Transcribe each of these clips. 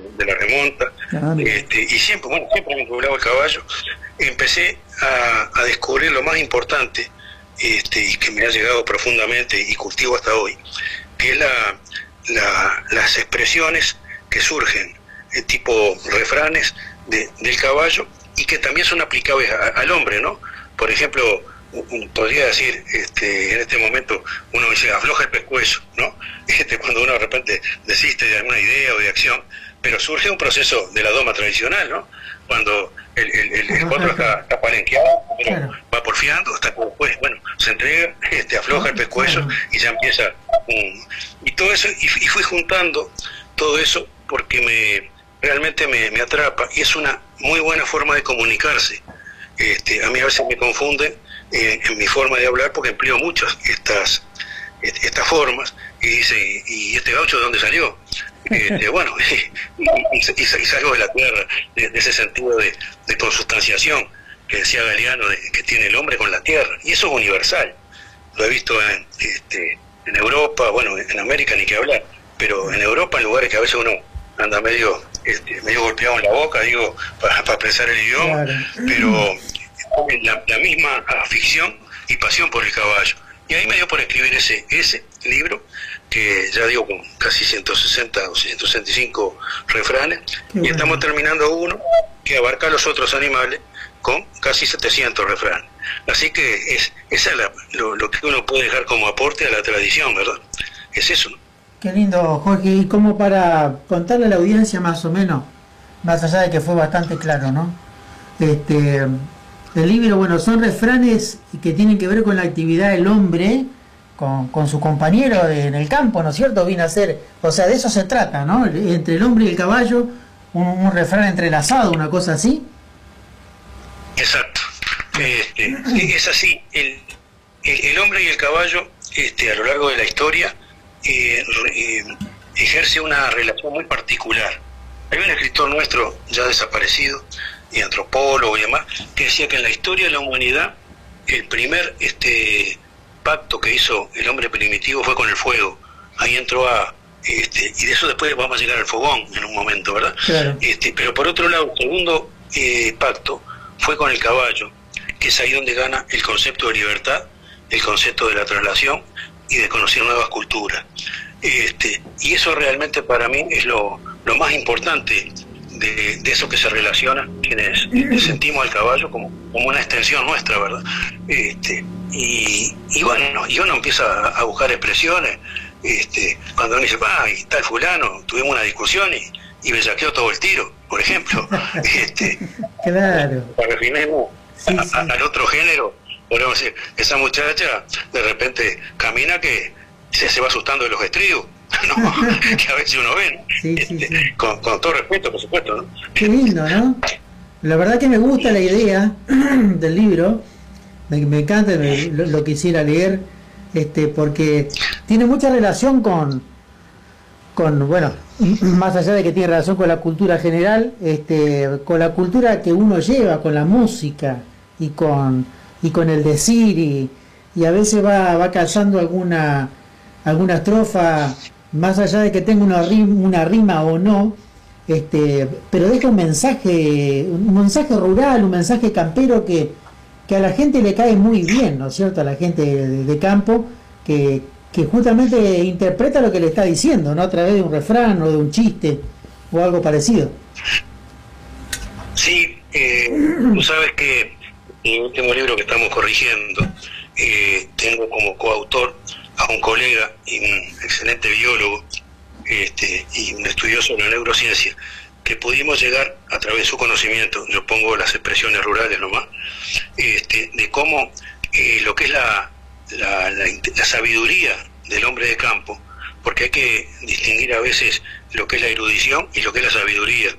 de la remonta, y siempre, bueno, siempre vinculado al caballo, empecé a descubrir lo más importante, y que me ha llegado profundamente y cultivo hasta hoy, que es las expresiones que surgen, tipo refranes del caballo, y que también son aplicables al hombre, ¿no? Por ejemplo, podría decir, en este momento, uno dice, afloja el pescuezo, ¿no? Cuando uno de repente desiste de alguna idea o de acción, pero surge un proceso de la doma tradicional, ¿no? Cuando el potro está palenqueado, pero va porfiando, hasta que después, bueno, se entrega, afloja el pescuezo y ya empieza y todo eso, y fui juntando todo eso porque realmente me atrapa, y es una muy buena forma de comunicarse. A mí a veces me confunden en mi forma de hablar, porque empleo muchas estas formas, y dice, ¿y este gaucho de dónde salió? Bueno, y salgo de la tierra, de ese sentido de consustanciación que decía Galeano, que tiene el hombre con la tierra, y eso es universal. Lo he visto en Europa, bueno, en América ni que hablar, pero en Europa, en lugares que a veces uno anda medio golpeado en la boca, digo, para expresar el idioma, pero la misma afición y pasión por el caballo. Y ahí me dio por escribir ese libro, que ya digo, con casi 160 o 165 refranes, y estamos terminando uno que abarca los otros animales con casi 700 refranes. Así que esa es lo que uno puede dejar como aporte a la tradición, ¿verdad? Es eso, ¿no? Qué lindo, Jorge. Y como para contarle a la audiencia más o menos, más allá de que fue bastante claro, ¿no? El libro, bueno, son refranes que tienen que ver con la actividad del hombre, con su compañero en el campo, ¿no es cierto? Viene a ser, o sea, de eso se trata, ¿no? Entre el hombre y el caballo, un refrán entrelazado, una cosa así. Exacto. Es así. El hombre y el caballo, a lo largo de la historia, ejerce una relación muy particular. Hay un escritor nuestro ya desaparecido, y antropólogo y demás, que decía que en la historia de la humanidad el primer pacto que hizo el hombre primitivo fue con el fuego. Ahí entró y de eso después vamos a llegar al fogón en un momento, ¿verdad? Claro. Pero por otro lado, el segundo pacto fue con el caballo, que es ahí donde gana el concepto de libertad, el concepto de la traslación y de conocer nuevas culturas. Y eso realmente para mí es lo más importante de eso que se relaciona, quienes sentimos al caballo como una extensión nuestra, ¿verdad? Y bueno, y uno empieza a buscar expresiones, cuando uno dice, y tal fulano, tuvimos una discusión y bellaqueó todo el tiro, por ejemplo. Claro. Para refinemos al otro género, podemos decir, esa muchacha de repente camina que se va asustando de los estribos, ¿no? Que a veces uno ve, ¿no? Con todo respeto, por supuesto, ¿no? Qué lindo, ¿no? La verdad que me gusta la idea del libro, me encanta, lo quisiera leer, porque tiene mucha relación con, bueno, más allá de que tiene relación con la cultura general, con la cultura que uno lleva, con la música y con el decir, y a veces va calzando alguna estrofa, más allá de que tenga una rima o no, pero deja un mensaje rural, un mensaje campero que a la gente le cae muy bien, ¿no es cierto? A la gente de campo, que justamente interpreta lo que le está diciendo, ¿no? A través de un refrán o de un chiste o algo parecido. Sí, tú sabes que en el último libro que estamos corrigiendo, tengo como coautor a un colega y un excelente biólogo, y un estudioso de la neurociencia, que pudimos llegar a través de su conocimiento, yo pongo las expresiones rurales nomás, de cómo lo que es la sabiduría del hombre de campo, porque hay que distinguir a veces lo que es la erudición y lo que es la sabiduría.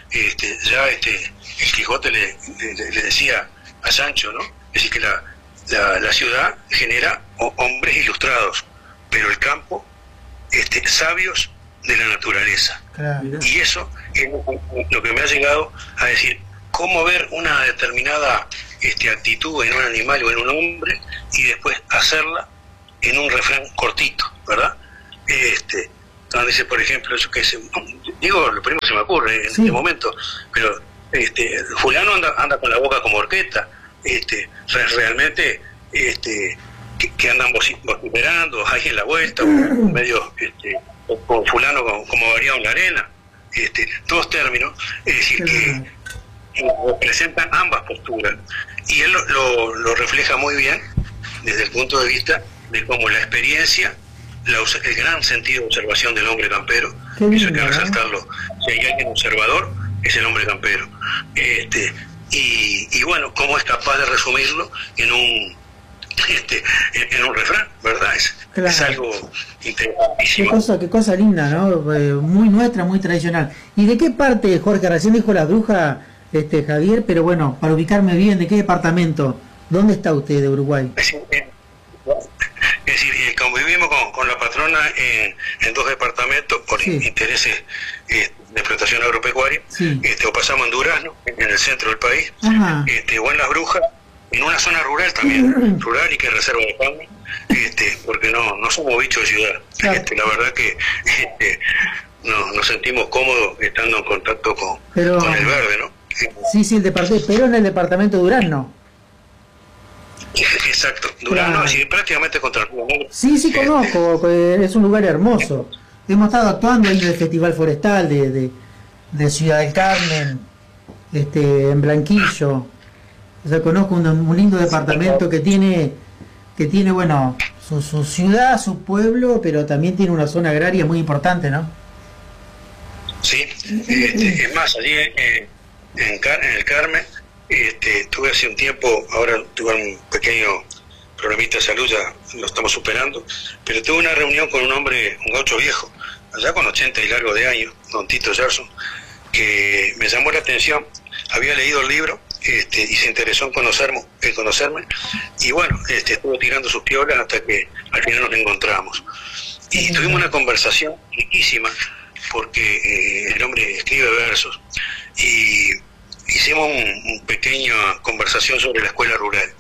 El Quijote le decía a Sancho, ¿no? Es decir, que la ciudad genera hombres ilustrados, pero el campo, sabios de la naturaleza. Claro. Y eso es lo que me ha llegado a decir, cómo ver una determinada actitud en un animal o en un hombre y después hacerla en un refrán cortito, ¿verdad? donde dice, por ejemplo, eso que digo, lo primero que se me ocurre en este momento, pero fulano anda con la boca como horqueta, realmente que andan vociferando ahí en la vuelta, o medio con fulano como variado en la arena, todos términos, es decir, que representan ambas posturas, y él lo refleja muy bien desde el punto de vista de cómo la experiencia, el gran sentido de observación del hombre campero, eso hay que resaltarlo. Si hay alguien observador, es el hombre campero. Y bueno, cómo es capaz de resumirlo en un refrán, ¿verdad? Es algo interesantísimo. Qué cosa linda, ¿no? Muy nuestra, muy tradicional. ¿Y de qué parte, Jorge? Recién dijo la bruja, Javier, pero bueno, para ubicarme bien, ¿de qué departamento? ¿Dónde está usted de Uruguay? Es decir, convivimos con la patrona en 2 departamentos por intereses de explotación agropecuaria, o pasamos en Durazno, en el centro del país, o en Las Brujas, en una zona rural también, rural y que reserva de fauna, porque no somos bichos de ciudad. La verdad que nos sentimos cómodos estando en contacto con el verde, ¿no? Sí, pero en el departamento de Durazno. Exacto, Durazno, así prácticamente contra el Río Negro. Sí, conozco, es un lugar hermoso. Hemos estado actuando ahí en el Festival Forestal de Ciudad del Carmen, en Blanquillo. O sea, conozco un lindo departamento que tiene bueno, su ciudad, su pueblo, pero también tiene una zona agraria muy importante, ¿no? Sí, es más, allí en el Carmen, tuve hace un tiempo, ahora tuve un pequeño problemita de salud, ya lo estamos superando, pero tuve una reunión con un hombre, un gaucho viejo, allá con 80 y largo de años, don Tito Gerson, que me llamó la atención, había leído el libro, y se interesó en conocerme, y bueno, estuvo tirando sus piolas hasta que al final nos encontramos. Y tuvimos una conversación riquísima, porque el hombre escribe versos, y hicimos una pequeña conversación sobre la escuela rural.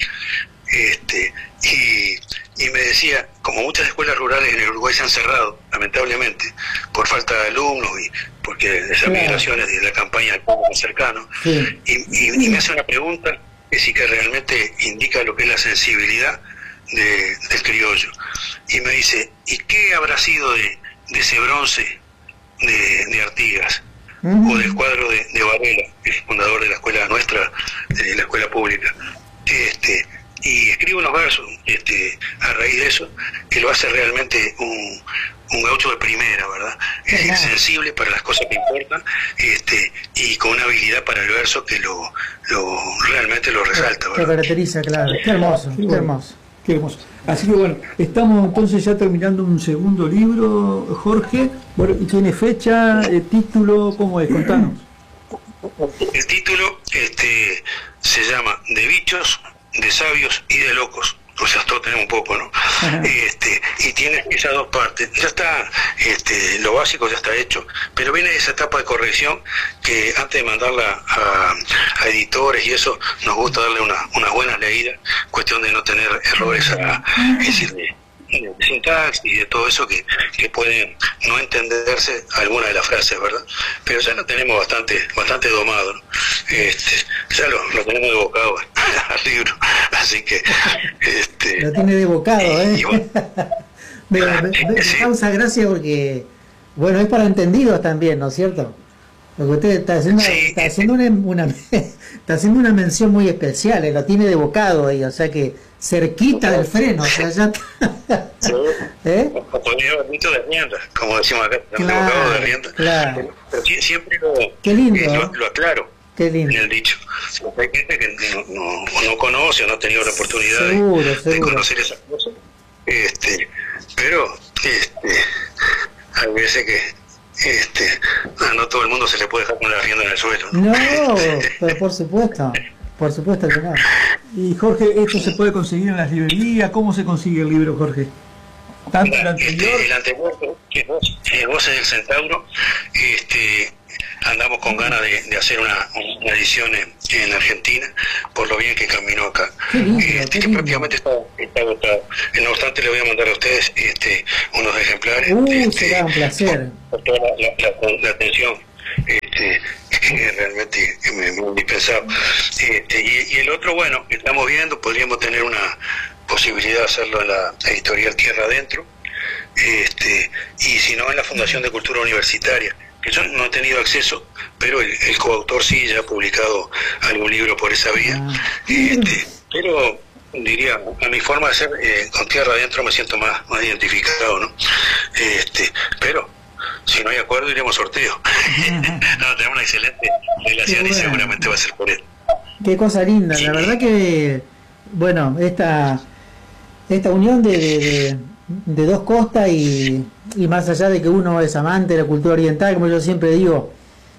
Y me decía, como muchas escuelas rurales en el Uruguay se han cerrado, lamentablemente, por falta de alumnos y porque esas migraciones de la campaña del pueblo más cercano, y me hace una pregunta que sí que realmente indica lo que es la sensibilidad del criollo. Y me dice, ¿y qué habrá sido de ese bronce de Artigas? O del cuadro de Varela, el fundador de la escuela nuestra, de la escuela pública. Y escribe unos versos a raíz de eso, que lo hace realmente un gaucho de primera, ¿verdad? Es decir, sensible para las cosas que importan, y con una habilidad para el verso que realmente lo resalta, ¿verdad? Lo caracteriza, claro. Qué hermoso, qué hermoso. Qué hermoso. Así que bueno, estamos entonces ya terminando un segundo libro, Jorge. Bueno, ¿tiene fecha, título? ¿Cómo es? Contanos. El título se llama De bichos, de sabios y de locos. O sea, todos tenemos un poco, ¿no? Y tiene esas 2 partes. Ya está, lo básico ya está hecho, pero viene esa etapa de corrección que antes de mandarla a editores y eso, nos gusta darle unas buenas leídas, cuestión de no tener errores es decir, de sintaxis y de todo eso que pueden no entenderse alguna de las frases, ¿verdad? Pero ya lo tenemos bastante domado, ¿no? Ya lo tenemos evocado al libro, así que lo tiene devocado, ¿eh? Bueno, me causa gracia porque bueno, es para entendidos también, ¿no es cierto? Porque usted está haciendo una mención muy especial, lo tiene devocado ahí, o sea que cerquita del freno, o sea, ya está. de rienda, como decimos acá, devocado de rienda. Claro. Pero siempre Qué lindo, lo aclaro. Qué lindo. En el dicho. Hay gente que no conoce o no ha ha tenido la oportunidad de conocer esas cosas. Pero hay veces que no todo el mundo se le puede dejar con la rienda en el suelo, ¿no? Pero por supuesto que no. Y Jorge, ¿esto se puede conseguir en las librerías? ¿Cómo se consigue el libro, Jorge? ¿Tanto el anterior? El anterior, que es Voces del Centauro, andamos con ganas de hacer una edición en Argentina, por lo bien que caminó acá. Qué Que lindo. prácticamente está agotado. No obstante, le voy a mandar a ustedes unos ejemplares. Será un placer. Por toda la atención. Que realmente es muy indispensable. Y el otro, bueno, que estamos viendo, podríamos tener una posibilidad de hacerlo en la editorial Tierra Adentro, y si no en la Fundación de Cultura Universitaria, que yo no he tenido acceso, pero el coautor sí ya ha publicado algún libro por esa vía. Pero diría, a mi forma de ser, con Tierra Adentro me siento más identificado, ¿no? Pero si no hay acuerdo, iremos sorteo. No, tenemos una excelente relación y seguramente va a ser por él. Qué cosa linda, la verdad que, bueno, esta unión de dos costas y más allá de que uno es amante de la cultura oriental, como yo siempre digo,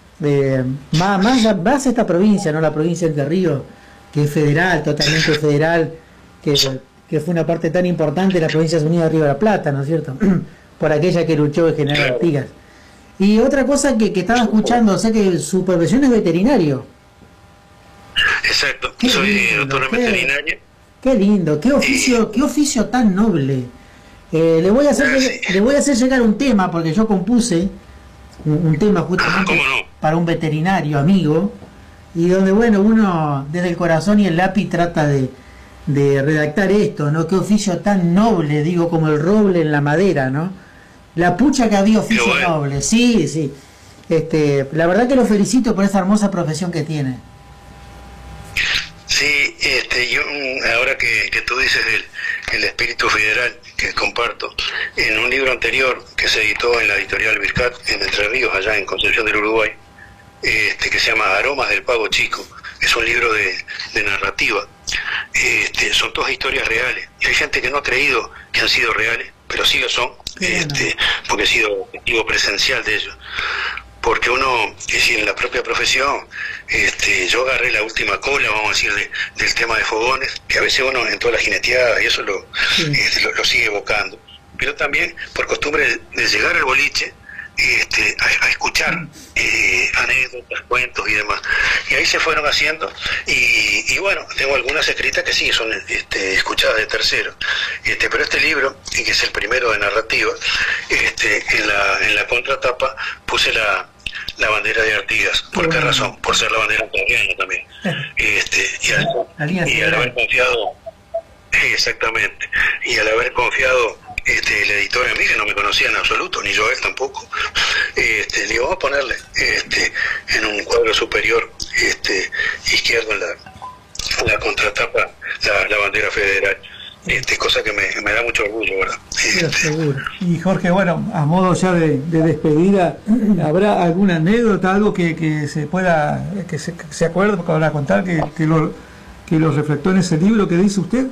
más esta provincia, no la provincia de Entre Ríos, que es federal, totalmente federal, que fue una parte tan importante de las Provincias Unidas de Río de la Plata, ¿no es cierto? Por aquella que luchó el general Artigas. Y otra cosa que estaba escuchando, o sea que su profesión es veterinario. Exacto, soy doctor en veterinaria. Qué lindo, qué oficio tan noble. Le voy a hacer llegar un tema, porque yo compuse un tema justamente para un veterinario amigo, y donde, bueno, uno desde el corazón y el lápiz trata de redactar esto, ¿no? Qué oficio tan noble, digo, como el roble en la madera, ¿no? La pucha que había oficio noble, sí. La verdad que lo felicito por esa hermosa profesión que tiene. Sí, yo ahora que tú dices el espíritu federal que comparto, en un libro anterior que se editó en la editorial Bircat en Entre Ríos, allá en Concepción del Uruguay, que se llama Aromas del Pago Chico, es un libro de narrativa. Son todas historias reales, y hay gente que no ha creído que han sido reales, pero sí lo son, porque he sido testigo presencial de ellos. Porque uno, en la propia profesión, yo agarré la última cola, vamos a decir, del tema de fogones, que a veces uno en toda la jineteada y eso lo sigue evocando. Pero también por costumbre de llegar al boliche, a escuchar anécdotas, cuentos y demás. Y ahí se fueron haciendo, y bueno, tengo algunas escritas que sí son escuchadas de terceros. Pero este libro, que es el primero de narrativa, en la contratapa puse la bandera de Artigas. ¿Por qué razón? Por ser la bandera colombiana también. Y al haber confiado, exactamente, y al haber confiado el editor en mí, que no me conocía en absoluto, ni yo a él tampoco, le digo, vamos a ponerle en un cuadro superior izquierdo en la contratapa la bandera federal. Cosa que me da mucho orgullo, ¿verdad? Seguro. Y Jorge, bueno, a modo ya de despedida, ¿habrá alguna anécdota, algo que se pueda, que se acuerde para contar que lo reflectó en ese libro que dice usted?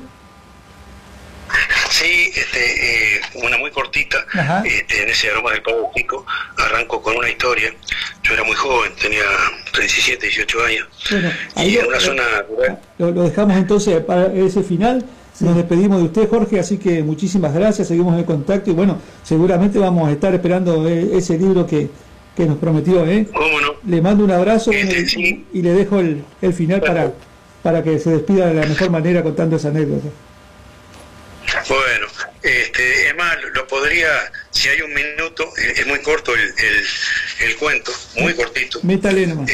Sí, una muy cortita. En ese Aroma del Pago Chico arranco con una historia. Yo era muy joven, tenía 17, 18 años. Bueno, y en una zona rural. Lo dejamos entonces para ese final. Nos despedimos de usted, Jorge, así que muchísimas gracias, seguimos en contacto y bueno, seguramente vamos a estar esperando ese libro que nos prometió. ¿Cómo no? Le mando un abrazo sí. y le dejo el final para que se despida de la mejor manera contando esa anécdota. Bueno, es más, lo podría, si hay un minuto, es muy corto el cuento, muy cortito. Métale nomás.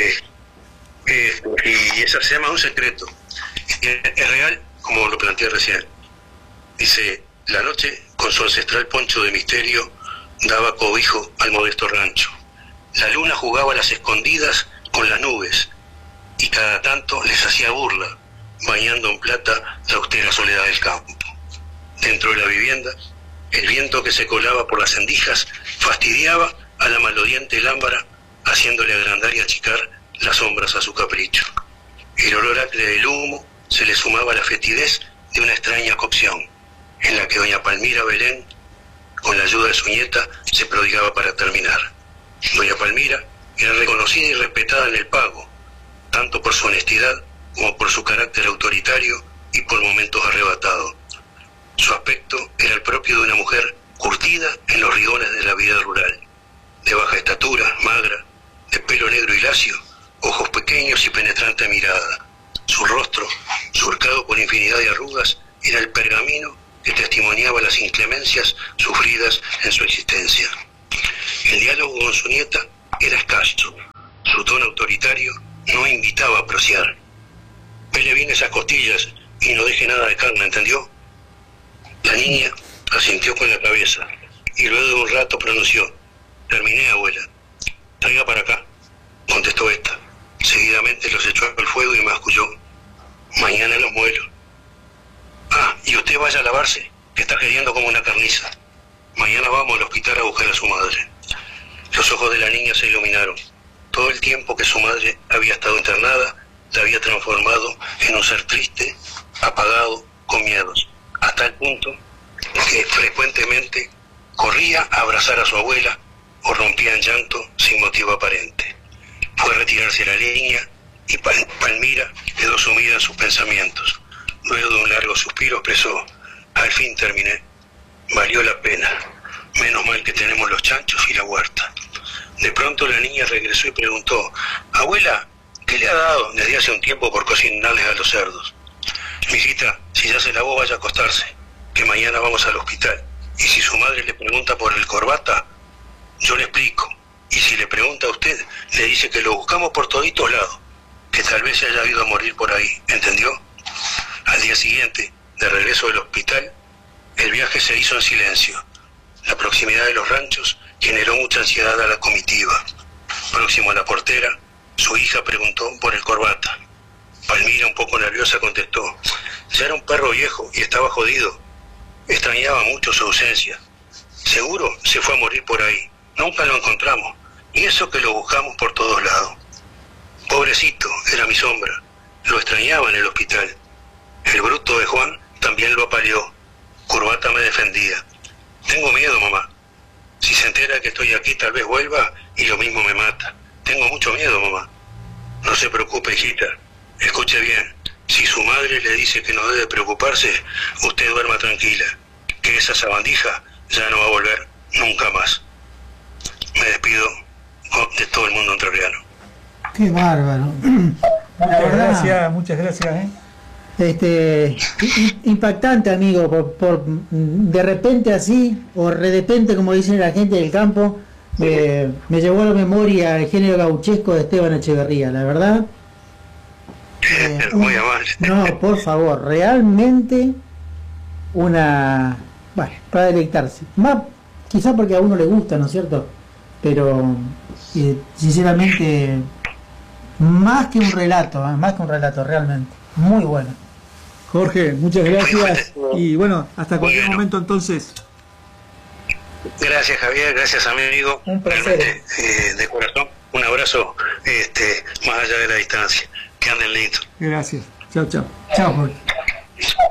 Y esa se llama Un Secreto. Es real, como lo planteé recién. Dice, la noche, con su ancestral poncho de misterio, daba cobijo al modesto rancho. La luna jugaba a las escondidas con las nubes, y cada tanto les hacía burla, bañando en plata la austera soledad del campo. Dentro de la vivienda, el viento que se colaba por las endijas fastidiaba a la maloliente lámpara, haciéndole agrandar y achicar las sombras a su capricho. El olor acre del humo se le sumaba la fetidez de una extraña cocción, en la que doña Palmira Belén, con la ayuda de su nieta, se prodigaba para terminar. Doña Palmira era reconocida y respetada en el pago, tanto por su honestidad como por su carácter autoritario y por momentos arrebatados. Su aspecto era el propio de una mujer curtida en los rigones de la vida rural, de baja estatura, magra, de pelo negro y lacio, ojos pequeños y penetrante mirada. Su Su rostro, surcado por infinidad de arrugas, era el pergamino que testimoniaba las inclemencias sufridas en su existencia. El diálogo con su nieta era escaso. Su tono autoritario no invitaba a prociar. Pele bien esas costillas y no deje nada de carne, ¿entendió? La niña asintió con la cabeza y luego de un rato pronunció: terminé, abuela. Traiga para acá, contestó esta. Seguidamente los echó al fuego y masculló: mañana los muelo. Ah, y usted vaya a lavarse, que está queriendo como una carniza. Mañana vamos al hospital a buscar a su madre. Los ojos de la niña se iluminaron. Todo el tiempo que su madre había estado internada, la había transformado en un ser triste, apagado, con miedos, hasta el punto que frecuentemente corría a abrazar a su abuela o rompía en llanto sin motivo aparente. Fue a retirarse la niña y Palmira quedó sumida en sus pensamientos. Luego de un largo suspiro expresó: al fin terminé. Valió la pena. Menos mal que tenemos los chanchos y la huerta. De pronto la niña regresó y preguntó: abuela, ¿qué le ha dado desde hace un tiempo por cocinarles a los cerdos? Mijita, si ya se lavó, vaya a acostarse, que mañana vamos al hospital. Y si su madre le pregunta por el Corbata, yo le explico. Y si le pregunta a usted, le dice que lo buscamos por toditos lados, que tal vez se haya ido a morir por ahí, ¿entendió? Al día siguiente, de regreso del hospital, el viaje se hizo en silencio. La proximidad de los ranchos generó mucha ansiedad a la comitiva. Próximo a la portera, su hija preguntó por el Corbata. Palmira, un poco nerviosa, contestó: ya era un perro viejo y estaba jodido. Extrañaba mucho su ausencia. Seguro se fue a morir por ahí. Nunca lo encontramos. Y eso que lo buscamos por todos lados. Pobrecito, era mi sombra. Lo extrañaba en el hospital. El bruto de Juan también lo apaleó. Corbata me defendía. Tengo miedo, mamá. Si se entera que estoy aquí, tal vez vuelva y lo mismo me mata. Tengo mucho miedo, mamá. No se preocupe, hijita. Escuche bien. Si su madre le dice que no debe preocuparse, usted duerma tranquila, que esa sabandija ya no va a volver nunca más. Me despido de todo el mundo entrerriano. Qué bárbaro. Muchas gracias. Impactante, amigo, por de repente así, o de repente, como dicen la gente del campo, me llevó a la memoria el género gauchesco de Esteban Echeverría, la verdad. Muy amable. No, por favor, realmente bueno, para deleitarse. Más, quizás porque a uno le gusta, ¿no es cierto? Pero, sinceramente, más que un relato, realmente. Muy bueno. Jorge, muchas gracias. Y bueno, hasta cualquier momento entonces. Gracias, Javier, gracias, amigo. Un placer. Realmente, de corazón, un abrazo más allá de la distancia. Que anden lindo. Gracias. Chao, chao. Chao, Jorge.